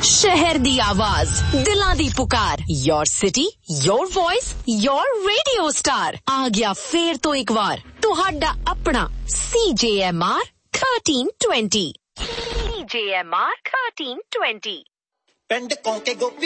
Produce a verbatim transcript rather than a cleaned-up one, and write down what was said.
शहर दी आवाज, दिलां दी पुकार, your city, your voice, your radio star. आ गया फेर तो एक बार तुहाडा अपना C J M R thirteen twenty। C J M R thirteen twenty। पिंड कौंके गोपी